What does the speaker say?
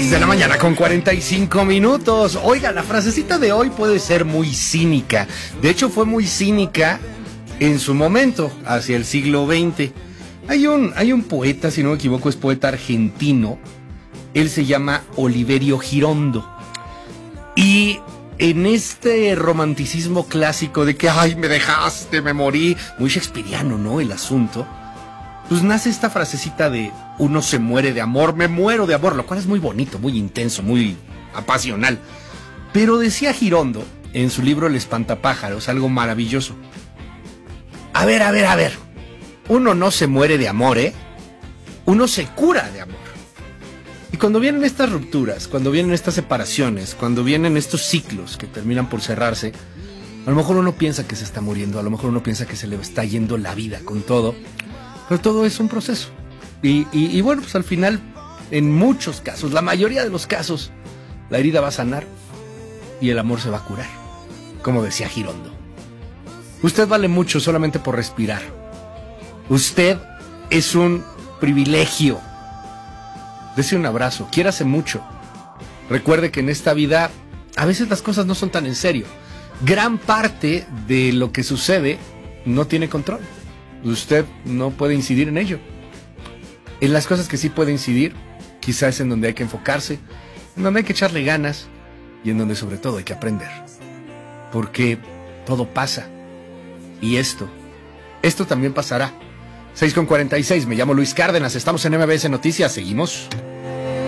6 de la mañana con 45 minutos. Oiga, la frasecita de hoy puede ser muy cínica. De hecho, fue muy cínica en su momento, hacia el siglo XX. Hay un poeta, si no me equivoco, es poeta argentino. Él se llama Oliverio Girondo. Y en este romanticismo clásico de que, ay, me dejaste, me morí, muy shakespeariano, ¿no? El asunto. Pues nace esta frasecita de uno se muere de amor, me muero de amor, lo cual es muy bonito, muy intenso, muy apasional. Pero decía Girondo en su libro El espantapájaros algo maravilloso. A ver, uno no se muere de amor, uno se cura de amor. Y cuando vienen estas rupturas, cuando vienen estas separaciones, cuando vienen estos ciclos que terminan por cerrarse, a lo mejor uno piensa que se está muriendo, a lo mejor uno piensa que se le está yendo la vida con todo. Pero todo es un proceso. Y bueno, pues al final, en muchos casos, la mayoría de los casos, la herida va a sanar y el amor se va a curar, como decía Girondo. Usted vale mucho solamente por respirar. Usted es un privilegio. Dese un abrazo, quiérase mucho. Recuerde que en esta vida a veces las cosas no son tan en serio. Gran parte de lo que sucede no tiene control. Usted no puede incidir en ello. En las cosas que sí puede incidir, quizás es en donde hay que enfocarse, en donde hay que echarle ganas y en donde sobre todo hay que aprender. Porque todo pasa. Y esto también pasará. 6:46, me llamo Luis Cárdenas, estamos en MBS Noticias, seguimos.